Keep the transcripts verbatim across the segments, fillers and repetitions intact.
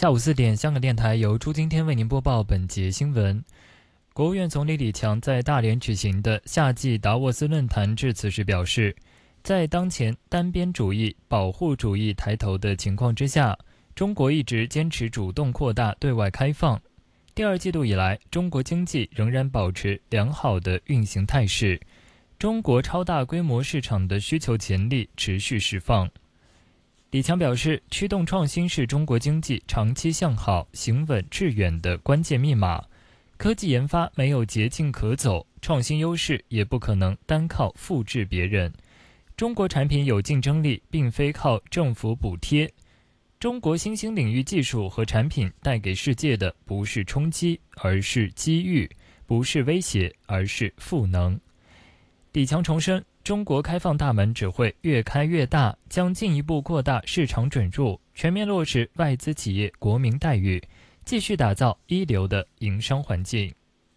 下午四点，香港电台由朱今天为您播报本节新闻。国务院总理李强在大连举行的夏季达沃斯论坛致辞时表示，在当前单边主义、保护主义抬头的情况之下，中国一直坚持主动扩大对外开放。第二季度以来，中国经济仍然保持良好的运行态势，中国超大规模市场的需求潜力持续释放。李强表示，驱动创新是中国经济长期向好、行稳致远的关键密码。科技研发没有捷径可走，创新优势也不可能单靠复制别人。中国产品有竞争力，并非靠政府补贴。中国新兴领域技术和产品带给世界的不是冲击，而是机遇；不是威胁，而是赋能。李强重申，中国开放大门只会越开越大，将进一步扩大市场准入，全面落实外资企业国民待遇，继续打造一流的营商环境。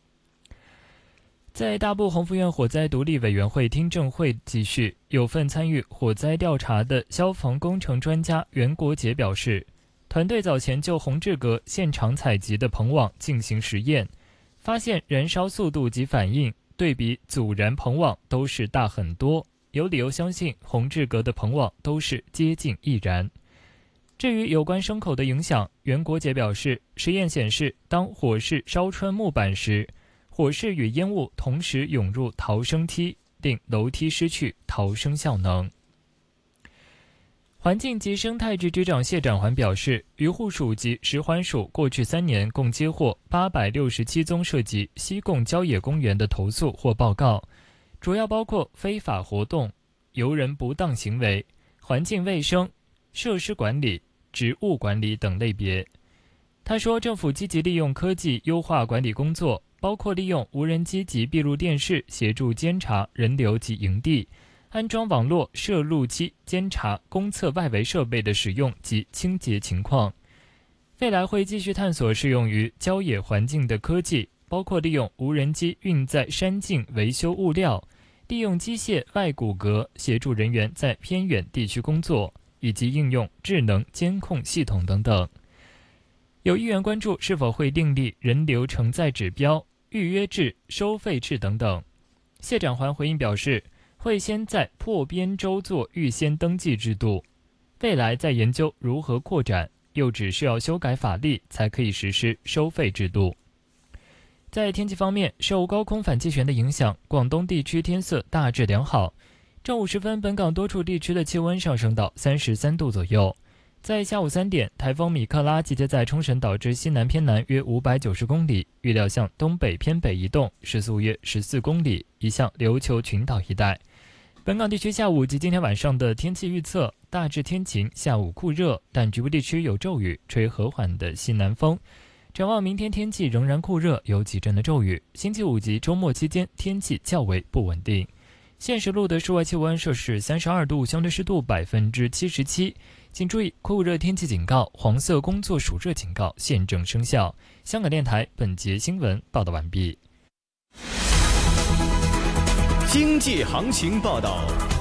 在大埔宏福苑火灾独立委员会听证会继续，有份参与火灾调查的消防工程专家袁国杰表示，团队早前就宏志阁现场采集的棚网进行实验，发现燃烧速度及反应对比阻燃棚网都是大很多，有理由相信宏志阁的棚网都是接近易燃。至于有关牲口的影响，袁国杰表示，实验显示，当火势烧穿木板时，火势与烟雾同时涌入逃生梯，令楼梯失去逃生效能。环境及生态局局长谢展环表示，渔护署及食环署过去三年共接获八百六十七宗涉及西贡郊野公园的投诉或报告，主要包括非法活动、游人不当行为、环境卫生、设施管理、植物管理等类别。他说，政府积极利用科技优化管理工作，包括利用无人机及闭路电视协助监察人流及营地，安装网络摄录机监察公厕外围设备的使用及清洁情况。未来会继续探索适用于郊野环境的科技，包括利用无人机运载山径维修物料，利用机械外骨骼协助人员在偏远地区工作，以及应用智能监控系统等等。有议员关注是否会订立人流承载指标、预约制、收费制等等。谢展环回应表示，会先在破边州做预先登记制度，未来再研究如何扩展，又只需要修改法律才可以实施收费制度。在天气方面，受高空反气旋的影响，广东地区天色大致良好。正午时分，本港多处地区的气温上升到三十三度左右。在下午三点，台风米克拉集结在冲绳岛之西南偏南约五百九十公里，预料向东北偏北移动，时速约十四公里，移向琉球群岛一带。本港地区下午及今天晚上的天气预测，大致天晴，下午酷热，但局部地区有骤雨，吹和缓的西南风。展望明天天气仍然酷热，有几阵的骤雨。星期五及周末期间天气较为不稳定。现时路的室外气温摄氏三十二度，相对湿度百分之七十七。请注意，酷热天气警告、黄色工作暑热警告现正生效。香港电台本节新闻报道完毕。 经济行情报道。